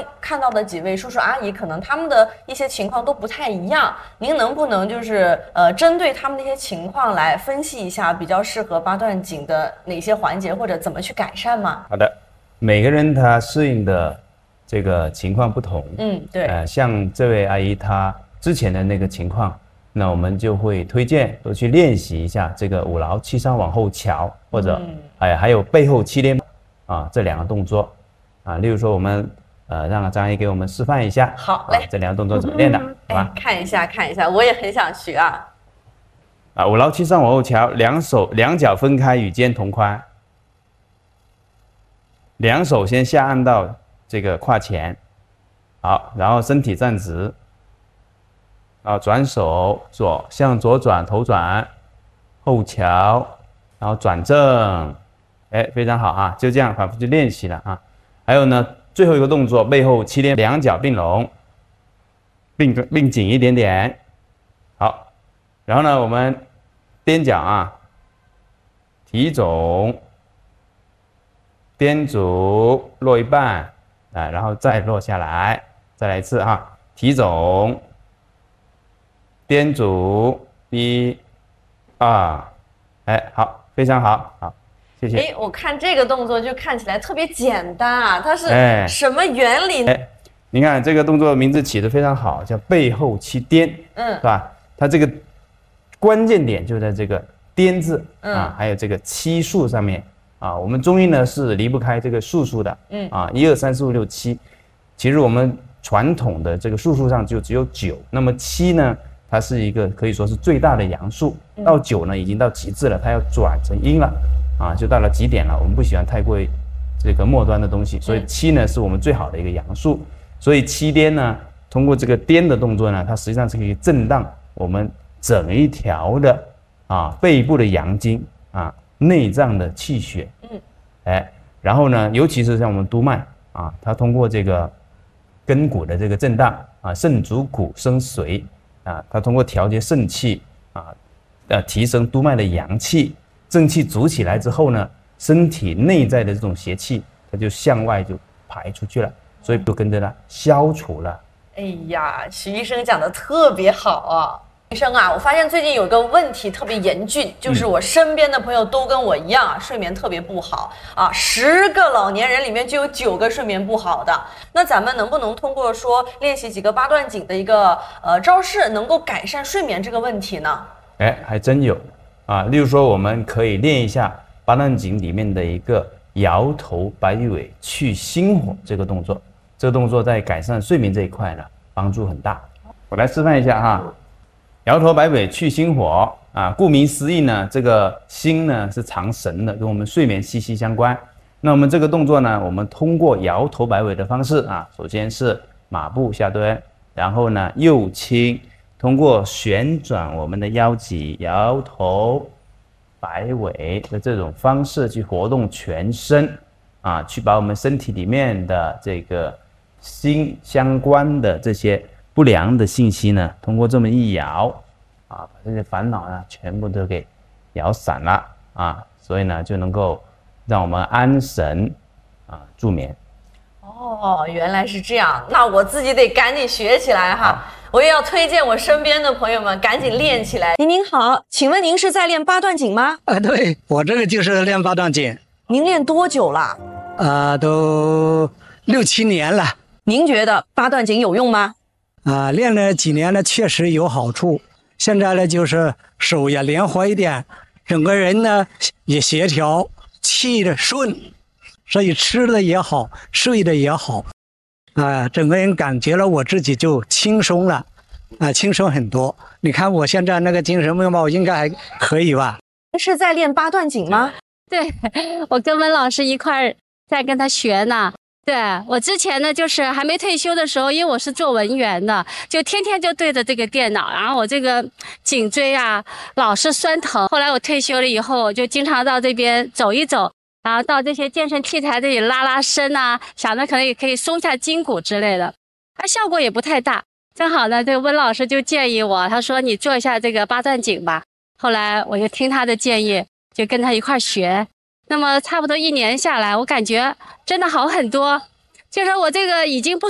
看到的几位叔叔阿姨，可能他们的一些情况都不太一样，您能不能就是针对他们的一些情况来分析一下，比较适合八段锦的哪些环节，或者怎么去改善吗？ 好的，每个人他适应的这个情况不同， 对， 像这位阿姨她之前的那个情况，那我们就会推荐多去练习一下这个五劳七伤往后翘，或者还有背后七连啊这两个动作啊，例如说我们让张阿姨给我们示范一下， 好嘞， 这两个动作怎么练的，好吧？ 看一下，我也很想学啊。 五劳七伤往后翘，两脚分开，与肩同宽，两手先下按到这个胯前，好，然后身体站直，然后转手向左转，头转，后翘，然后转正，非常好啊，就这样反复去练习了啊。还有呢，最后一个动作，背后七连，两脚并拢，并紧一点点，好，然后呢，我们踮脚啊，提踵，踮足落一半，然后再落下来，再来一次哈，提踵，踮足，1、2，好，非常好，好，谢谢。 我看这个动作就看起来特别简单啊，它是什么原理？ 你看这个动作名字起得非常好，叫背后七颠，是吧？它这个关键点就在这个颠字啊，还有这个七数上面啊。我们中医呢是离不开这个数的，1、2、3、4、5、6、7。其实我们传统的这个数上就只有9，那么7呢，它是一个可以说是最大的阳数，到9呢已经到极致了，它要转成阴了啊，就到了极点了。我们不喜欢太过这个末端的东西，所以7呢是我们最好的一个阳数。所以七颠呢，通过这个颠的动作呢，它实际上是可以震荡我们整一条的背部的阳经啊，内脏的气血，然后呢，尤其是像我们督脉啊，它通过这个根骨的这个震荡啊，肾主骨生髓啊，它通过调节肾气啊，提升督脉的阳气，正气足起来之后呢，身体内在的这种邪气，它就向外就排出去了。所以就跟着呢消除了。 哎呀，徐医生讲的特别好啊！医生啊，我发现最近有个问题特别严峻，就是我身边的朋友都跟我一样睡眠特别不好啊，10个老年人里面就有9个睡眠不好的。那咱们能不能通过说练习几个八段锦的一个招式，能够改善睡眠这个问题呢？ 还真有啊。例如说，我们可以练一下八段锦里面的一个摇头摆尾去心火这个动作。这个动作在改善睡眠这一块呢，帮助很大。我来示范一下哈，摇头摆尾去心火啊，顾名思义呢，这个心呢是藏神的，跟我们睡眠息息相关。那我们这个动作呢，我们通过摇头摆尾的方式啊，首先是马步下蹲，然后呢右倾，通过旋转我们的腰脊，摇头摆尾的这种方式去活动全身啊，去把我们身体里面的这个心相关的这些不良的信息呢，通过这么一摇啊，把这些烦恼呢全部都给摇散了啊，所以呢就能够让我们安神助眠。 哦，原来是这样，那我自己得赶紧学起来哈！我也要推荐我身边的朋友们赶紧练起来。您好，请问您是在练八段锦吗？ 对，我这个就是练八段锦。 您练多久了？ 都6、7年了。 您觉得八段锦有用吗？ 练了几年了，确实有好处。现在呢，就是手也灵活一点，整个人呢也协调，气的顺，所以吃的也好，睡的也好，整个人感觉了我自己就轻松了，轻松很多。你看我现在那个精神面貌应该还可以吧？ 是在练八段锦吗？ 对，我跟温老师一块儿在跟他学呢。对，我之前呢，就是还没退休的时候，因为我是做文员的，就天天就对着这个电脑，然后我这个颈椎啊老是酸疼。后来我退休了以后，我就经常到这边走一走，然后到这些健身器材这里拉拉伸啊，想着可能也可以松下筋骨之类的，效果也不太大。正好呢，这个温老师就建议我，他说你做一下这个八段锦吧。后来我就听他的建议，就跟他一块学。那么差不多1年下来，我感觉真的好很多，就是我这个已经不